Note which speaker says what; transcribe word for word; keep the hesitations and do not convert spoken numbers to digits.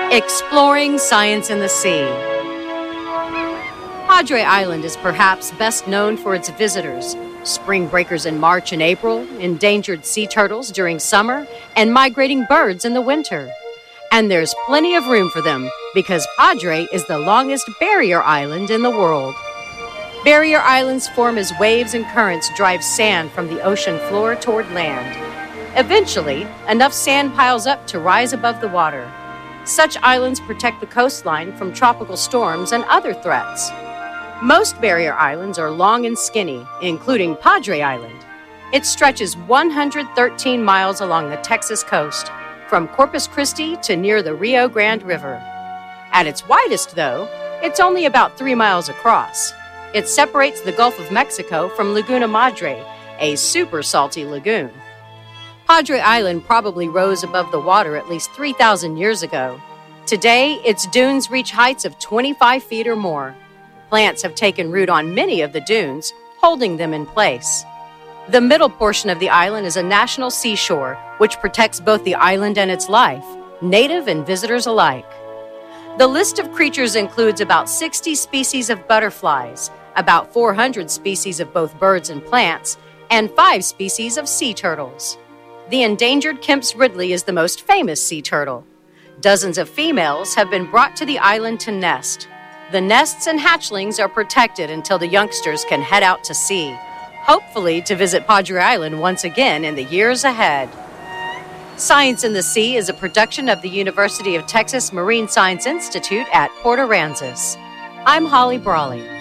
Speaker 1: Exploring Science in the Sea. Padre Island is perhaps best known for its visitors, spring breakers in March and April, endangered sea turtles during summer, and migrating birds in the winter. And there's plenty of room for them because Padre is the longest barrier island in the world. Barrier islands form as waves and currents drive sand from the ocean floor toward land. Eventually, enough sand piles up to rise above the water. Such islands protect the coastline from tropical storms and other threats. Most barrier islands are long and skinny, including Padre Island. It stretches one hundred thirteen miles along the Texas coast, from Corpus Christi to near the Rio Grande River. At its widest, though, it's only about three miles across. It separates the Gulf of Mexico from Laguna Madre, a super salty lagoon. Padre Island probably rose above the water at least three thousand years ago. Today, its dunes reach heights of twenty-five feet or more. Plants have taken root on many of the dunes, holding them in place. The middle portion of the island is a national seashore, which protects both the island and its life, native and visitors alike. The list of creatures includes about sixty species of butterflies, about four hundred species of both birds and plants, and five species of sea turtles. The endangered Kemp's Ridley is the most famous sea turtle. Dozens of females have been brought to the island to nest. The nests and hatchlings are protected until the youngsters can head out to sea, hopefully to visit Padre Island once again in the years ahead. Science in the Sea is a production of the University of Texas Marine Science Institute at Port Aransas. I'm Holly Brawley.